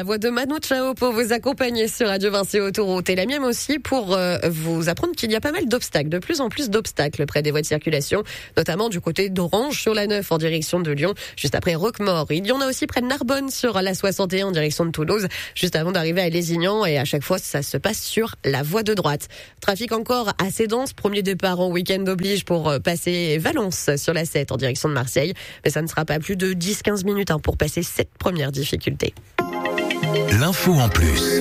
La voix de Manu Chao pour vous accompagner sur Radio Vinci Autoroute et la mienne aussi pour vous apprendre qu'il y a pas mal d'obstacles, de plus en plus d'obstacles près des voies de circulation, notamment du côté d'Orange sur la 9 en direction de Lyon, juste après Roquemaure. Il y en a aussi près de Narbonne sur la 61 en direction de Toulouse, juste avant d'arriver à Lézignan et à chaque fois ça se passe sur la voie de droite. Trafic encore assez dense, premier départ en week-end oblige pour passer Valence sur la 7 en direction de Marseille, mais ça ne sera pas plus de 10-15 minutes pour passer cette première difficulté. L'info en plus.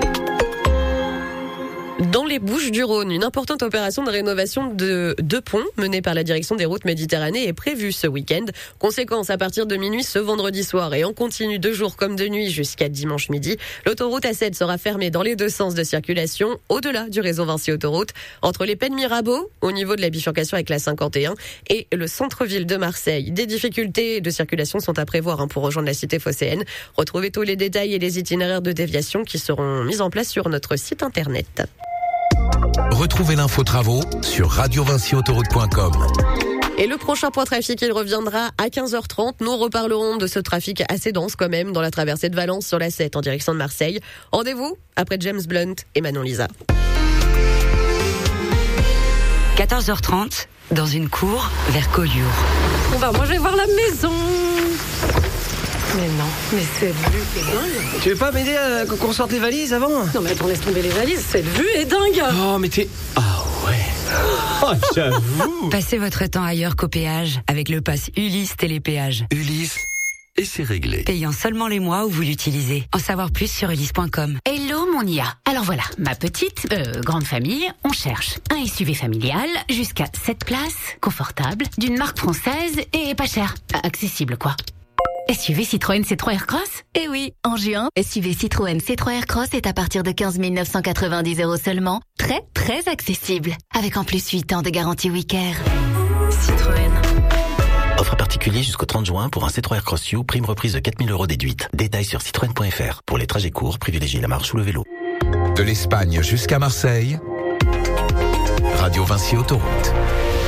Dans les Bouches-du-Rhône, une importante opération de rénovation de deux ponts menée par la direction des routes Méditerranée est prévue ce week-end. Conséquence, à partir de minuit ce vendredi soir et en continu de jour comme de nuit jusqu'à dimanche midi, l'autoroute A7 sera fermée dans les deux sens de circulation au-delà du réseau Vinci Autoroute, entre les Pennes Mirabeau, au niveau de la bifurcation avec la 51 et le centre-ville de Marseille. Des difficultés de circulation sont à prévoir pour rejoindre la cité phocéenne. Retrouvez tous les détails et les itinéraires de déviation qui seront mis en place sur notre site internet. Retrouvez l'info travaux sur radiovinciautoroute.com. Et le prochain point trafic, il reviendra à 15h30. Nous reparlerons de ce trafic assez dense quand même dans la traversée de Valence sur la 7 en direction de Marseille. Rendez-vous après James Blunt et Manon Lisa. 14h30, dans une cour vers Collioure. On va manger voir la maison. Mais non, mais cette vue est dingue. Tu veux pas m'aider à qu'on sorte les valises avant? Non mais attends, laisse tomber les valises, cette vue est dingue. Oh mais t'es... Ah ouais. Oh j'avoue. Passez votre temps ailleurs qu'au péage avec le pass Ulysse Télépéage. Ulysse, et c'est réglé. Payant seulement les mois où vous l'utilisez. En savoir plus sur ulysse.com. Hello mon IA. Alors voilà, ma petite, grande famille, on cherche un SUV familial, jusqu'à 7 places, confortable, d'une marque française et pas cher. Accessible quoi. SUV Citroën C3 Aircross? Eh oui, en juin, SUV Citroën C3 Aircross est à partir de 15 990 € seulement. Très, très accessible. Avec en plus 8 ans de garantie Wicker. Citroën. Offre particulier jusqu'au 30 juin pour un C3 Aircross U, prime reprise de 4 000 € déduite. Détails sur citroën.fr. Pour les trajets courts, privilégiez la marche ou le vélo. De l'Espagne jusqu'à Marseille, Radio Vinci Autoroute.